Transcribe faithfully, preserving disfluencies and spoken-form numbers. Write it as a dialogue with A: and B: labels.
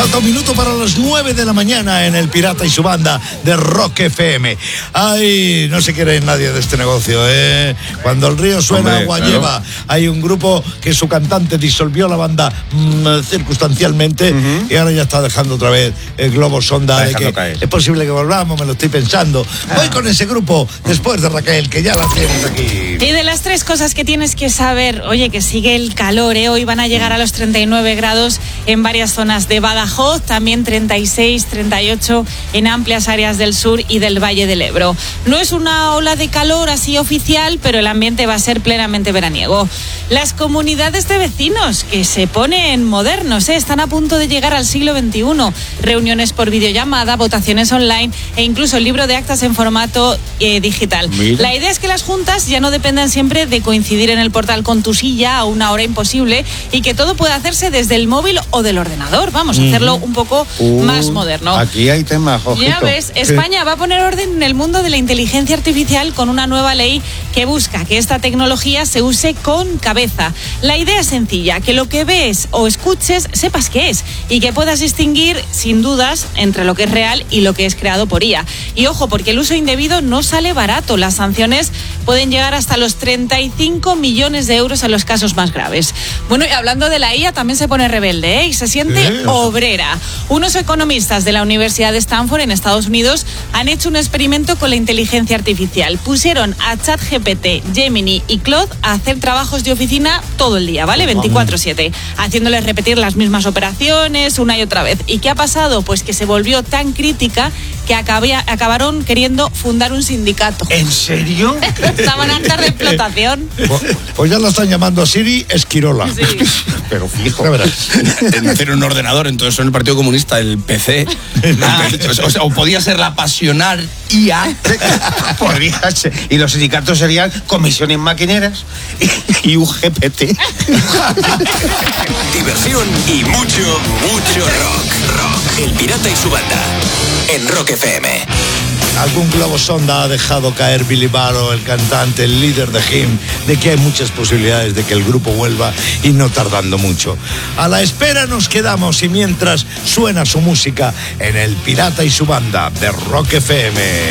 A: Falta un minuto para las nueve de la mañana en El Pirata y su banda de Rock F M. Ay, no se quiere nadie de este negocio, ¿eh? Cuando el río suena,
B: Hombre,
A: agua
B: claro.
A: lleva. Hay un grupo que su cantante disolvió la banda mmm, circunstancialmente uh-huh. y ahora ya está dejando otra vez el globo sonda de que
B: caer.
A: es posible que volvamos, me lo estoy pensando. Ah. Voy con ese grupo después de Raquel, que ya la tienes aquí.
C: Y de las tres cosas que tienes que saber, oye, que sigue el calor, ¿eh? Hoy van a llegar a los treinta y nueve grados en varias zonas de Badajoz, también treinta y seis, treinta y ocho en amplias áreas del sur y del Valle del Ebro. No es una ola de calor así oficial, pero el ambiente va a ser plenamente veraniego. Las comunidades de vecinos, que se ponen modernos, ¿eh? Están a punto de llegar al siglo veintiuno. Reuniones por videollamada, votaciones online e incluso el libro de actas en formato eh, digital. Mira. La idea es que las juntas ya no dependan siempre de coincidir en el portal con tu silla a una hora imposible y que todo pueda hacerse desde el móvil o del ordenador. Vamos a hacerlo un poco uh, más moderno.
B: Aquí hay temas, ojito.
C: Ya ves, España va a poner orden en el mundo de la inteligencia artificial con una nueva ley que busca que esta tecnología se use con cabeza. La idea es sencilla, que lo que ves o escuches sepas qué es y que puedas distinguir sin dudas entre lo que es real y lo que es creado por I A. Y ojo, porque el uso indebido no sale barato. Las sanciones pueden llegar hasta los treinta y cinco millones de euros en los casos más graves. Bueno, y hablando de la I A, también se pone rebelde, ¿eh? Y se siente ¿Eh? obrera. Unos economistas de la Universidad de Stanford en Estados Unidos han hecho un experimento con la inteligencia artificial. Pusieron a ChatGPT, Gemini y Claude a hacer trabajos de oficina todo el día, ¿vale? veinticuatro siete, haciéndoles repetir las mismas operaciones una y otra vez. ¿Y qué ha pasado? Pues que se volvió tan crítica que acabía, acabaron queriendo fundar un sindicato.
A: ¿En serio?
C: Estaban hartas de explotación.
A: Pues, pues ya la están llamando a Siri Esquirola.
C: Sí.
A: Pero fijo, verás.
B: En hacer un ordenador, entonces en el Partido Comunista, el P C. Ah, o, sea, o podía ser la pasional I A.
D: Podría ser. Y los sindicatos serían comisiones maquineras y U G P T.
E: Diversión y mucho, mucho rock. Rock. El Pirata y su banda. En Rock F M.
A: Algún globo sonda ha dejado caer Billy Barrow, el cantante, el líder de Him, de que hay muchas posibilidades de que el grupo vuelva y no tardando mucho. A la espera nos quedamos y mientras suena su música en El Pirata y su banda de Rock F M.